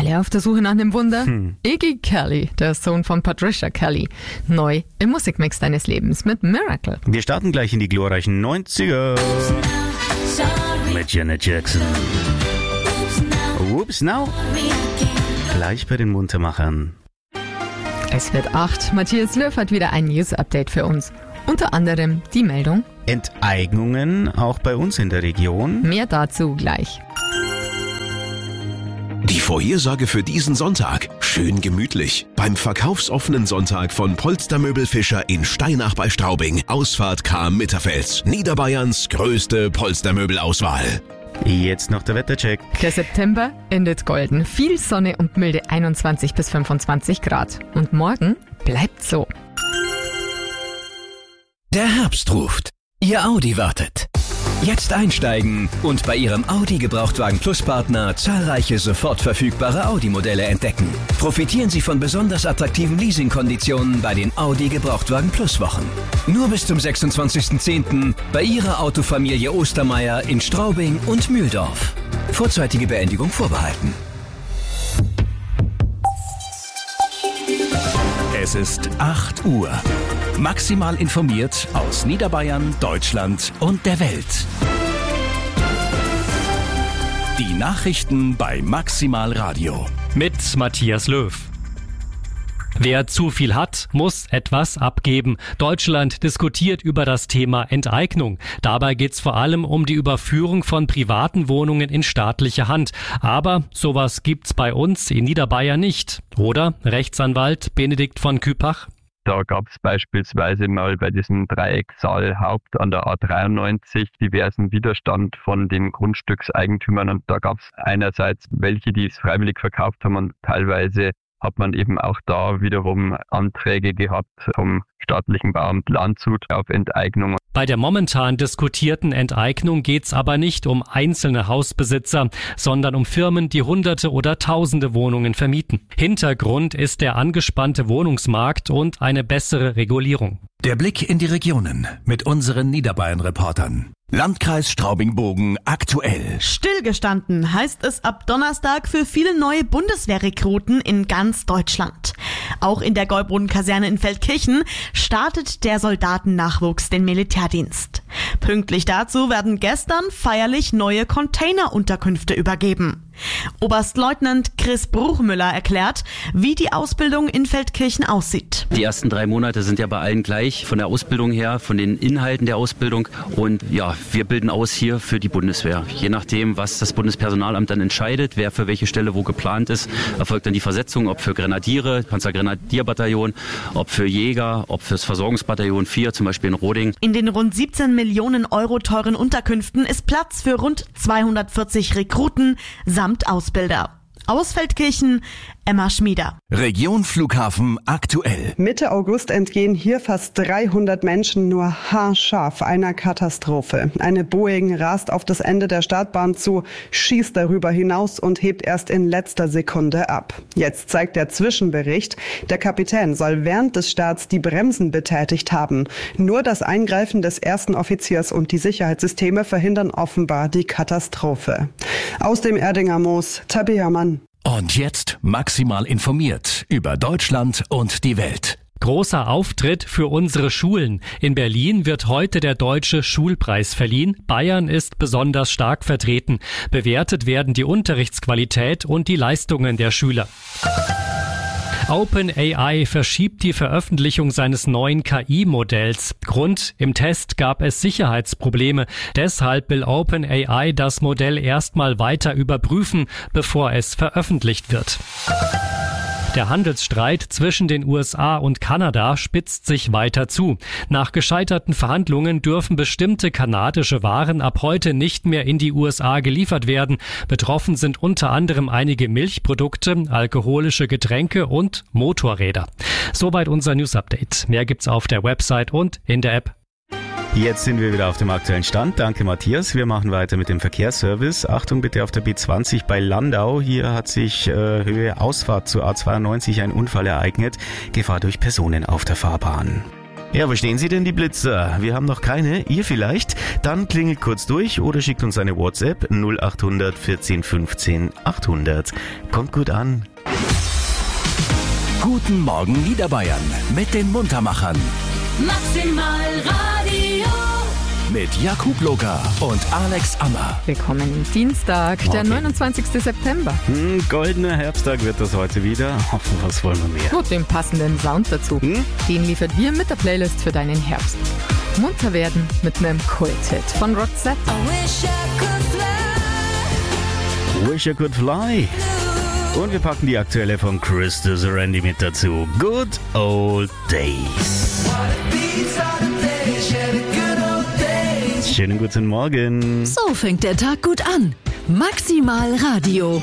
Alle auf der Suche nach einem Wunder? Iggy Kelly, der Sohn von Patricia Kelly. Neu im Musikmix deines Lebens mit Miracle. Wir starten gleich in die glorreichen 90er mit Janet Jackson. Whoops now. Gleich bei den Muntermachern. Es wird 8. Matthias Löw hat wieder ein News-Update für uns. Unter anderem die Meldung: Enteignungen auch bei uns in der Region. Mehr dazu gleich. Die Vorhersage für diesen Sonntag. Schön gemütlich. Beim verkaufsoffenen Sonntag von Polstermöbel Fischer in Steinach bei Straubing. Ausfahrt Cham-Mitterfels. Niederbayerns größte Polstermöbelauswahl. Jetzt noch der Wettercheck. Der September endet golden. Viel Sonne und milde 21 bis 25 Grad. Und morgen bleibt so. Der Herbst ruft. Ihr Audi wartet. Jetzt einsteigen und bei Ihrem Audi Gebrauchtwagen Plus Partner zahlreiche sofort verfügbare Audi-Modelle entdecken. Profitieren Sie von besonders attraktiven Leasingkonditionen bei den Audi Gebrauchtwagen Plus Wochen. Nur bis zum 26.10. bei Ihrer Autofamilie Ostermeier in Straubing und Mühldorf. Vorzeitige Beendigung vorbehalten. Es ist 8 Uhr. Maximal informiert aus Niederbayern, Deutschland und der Welt. Die Nachrichten bei Maximal Radio. Mit Matthias Löw. Wer zu viel hat, muss etwas abgeben. Deutschland diskutiert über das Thema Enteignung. Dabei geht's vor allem um die Überführung von privaten Wohnungen in staatliche Hand. Aber sowas gibt's bei uns in Niederbayern nicht. Oder, Rechtsanwalt Benedikt von Küpach? Da gab es beispielsweise mal bei diesem Dreiecksaal Haupt an der A93 diversen Widerstand von den Grundstückseigentümern. Und da gab es einerseits welche, die es freiwillig verkauft haben, und teilweise hat man eben auch da wiederum Anträge gehabt vom staatlichen Bauamt Landshut auf Enteignung. Bei der momentan diskutierten Enteignung geht's aber nicht um einzelne Hausbesitzer, sondern um Firmen, die Hunderte oder Tausende Wohnungen vermieten. Hintergrund ist der angespannte Wohnungsmarkt und eine bessere Regulierung. Der Blick in die Regionen mit unseren Niederbayern-Reportern. Landkreis Straubing-Bogen aktuell. Stillgestanden heißt es ab Donnerstag für viele neue Bundeswehrrekruten in ganz Deutschland. Auch in der Gäuboden-Kaserne in Feldkirchen startet der Soldatennachwuchs den Militärdienst. Pünktlich dazu werden gestern feierlich neue Containerunterkünfte übergeben. Oberstleutnant Chris Bruchmüller erklärt, wie die Ausbildung in Feldkirchen aussieht. Die ersten 3 Monate sind ja bei allen gleich, von der Ausbildung her, von den Inhalten der Ausbildung. Und ja, wir bilden aus hier für die Bundeswehr. Je nachdem, was das Bundespersonalamt dann entscheidet, wer für welche Stelle wo geplant ist, erfolgt dann die Versetzung, ob für Grenadiere, Panzergrenadierbataillon, ob für Jäger, ob fürs Versorgungsbataillon 4, zum Beispiel in Roding. In den rund 17 Millionen Euro teuren Unterkünften ist Platz für rund 240 Rekruten samt Ausbilder. Aus Feldkirchen, Emma Schmieder. Region Flughafen aktuell. Mitte August entgehen hier fast 300 Menschen nur haarscharf einer Katastrophe. Eine Boeing rast auf das Ende der Startbahn zu, schießt darüber hinaus und hebt erst in letzter Sekunde ab. Jetzt zeigt der Zwischenbericht, der Kapitän soll während des Starts die Bremsen betätigt haben. Nur das Eingreifen des ersten Offiziers und die Sicherheitssysteme verhindern offenbar die Katastrophe. Aus dem Erdinger Moos, Tabea Mann. Und jetzt maximal informiert über Deutschland und die Welt. Großer Auftritt für unsere Schulen. In Berlin wird heute der Deutsche Schulpreis verliehen. Bayern ist besonders stark vertreten. Bewertet werden die Unterrichtsqualität und die Leistungen der Schüler. OpenAI verschiebt die Veröffentlichung seines neuen KI-Modells. Grund: im Test gab es Sicherheitsprobleme. Deshalb will OpenAI das Modell erstmal weiter überprüfen, bevor es veröffentlicht wird. Der Handelsstreit zwischen den USA und Kanada spitzt sich weiter zu. Nach gescheiterten Verhandlungen dürfen bestimmte kanadische Waren ab heute nicht mehr in die USA geliefert werden. Betroffen sind unter anderem einige Milchprodukte, alkoholische Getränke und Motorräder. Soweit unser News-Update. Mehr gibt's auf der Website und in der App. Jetzt sind wir wieder auf dem aktuellen Stand. Danke, Matthias. Wir machen weiter mit dem Verkehrsservice. Achtung bitte auf der B20 bei Landau. Hier hat sich Höhe Ausfahrt zur A92 ein Unfall ereignet. Gefahr durch Personen auf der Fahrbahn. Ja, wo stehen Sie denn, die Blitzer? Wir haben noch keine, ihr vielleicht? Dann klingelt kurz durch oder schickt uns eine WhatsApp 0800 14 15 800. Kommt gut an. Guten Morgen Niederbayern mit den Muntermachern. Maximal Radio. Mit Jakub Locker und Alex Ammer. Willkommen Dienstag, der 29. September. Goldener Herbsttag wird das heute wieder. Was wollen wir mehr? Und den passenden Sound dazu. Den liefert wir mit der Playlist für deinen Herbst. Munter werden mit einem Kult-Hit von Roxette. Wish I Could Fly. Und wir packen die aktuelle von Chris Randy mit dazu. Good Old Days. Schönen guten Morgen. So fängt der Tag gut an. Maximal Radio.